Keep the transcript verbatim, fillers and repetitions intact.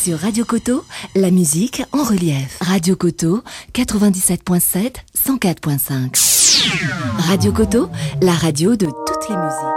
Sur Radio Coteau, la musique en relief. Radio Coteau, quatre-vingt-dix-sept point sept, cent quatre point cinq. Radio Coteau, la radio de toutes les musiques.